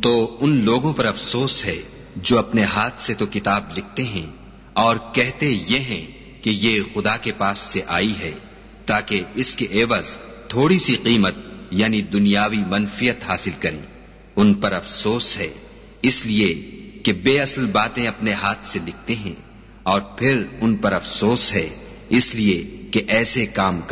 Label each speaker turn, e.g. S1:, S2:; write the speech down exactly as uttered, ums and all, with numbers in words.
S1: तो उन लोगों पर अफसोस है जो अपने हाथ से तो किताब लिखते हैं और कहते ये हैं कि ये खुदा के पास से आई है, ताकि इसके एवज थोड़ी सी कीमत यानी दुनियावी मनफियत हासिल करें। उन पर अफसोस है इसलिए कि बेअसल बातें अपने हाथ से लिखते हैं, और फिर उन पर अफसोस है इसलिए कि ऐसे काम